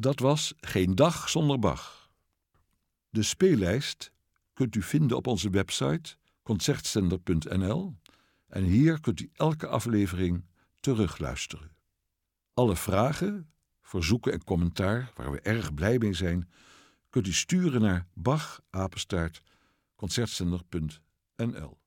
Dat was Geen dag zonder Bach. De speellijst kunt u vinden op onze website concertzender.nl en hier kunt u elke aflevering terugluisteren. Alle vragen, verzoeken en commentaar, waar we erg blij mee zijn, kunt u sturen naar bach@concertzender.nl.